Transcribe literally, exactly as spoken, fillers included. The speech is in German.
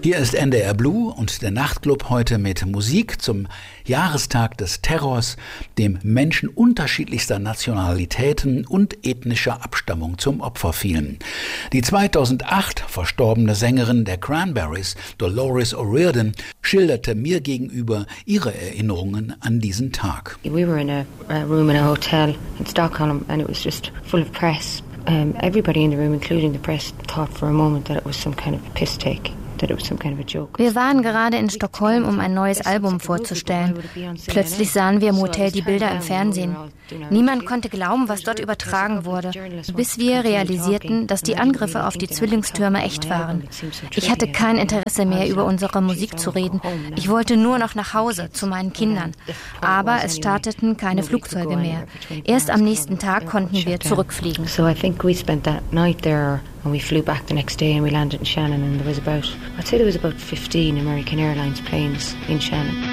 Hier ist N D R Blue und der Nachtclub heute mit Musik zum Jahrestag des Terrors, dem Menschen unterschiedlichster Nationalitäten und ethnischer Abstammung zum Opfer fielen. Die zweitausendacht verstorbene Sängerin der Cranberries, Dolores O'Riordan, schilderte mir gegenüber ihre Erinnerungen an diesen Tag. We were in a, a room in a hotel in Stockholm and it was just full of press. Um, everybody in the room, including the press, thought for a moment that it was some kind of piss take. Wir waren gerade in Stockholm, um ein neues Album vorzustellen. Plötzlich sahen wir im Hotel die Bilder im Fernsehen. Niemand konnte glauben, was dort übertragen wurde, bis wir realisierten, dass die Angriffe auf die Zwillingstürme echt waren. Ich hatte kein Interesse mehr, über unsere Musik zu reden. Ich wollte nur noch nach Hause, zu meinen Kindern. Aber es starteten keine Flugzeuge mehr. Erst am nächsten Tag konnten wir zurückfliegen. So I think we spent that night there. And we flew back the next day and we landed in Shannon and there was about, I'd say there was about fifteen American Airlines planes in Shannon.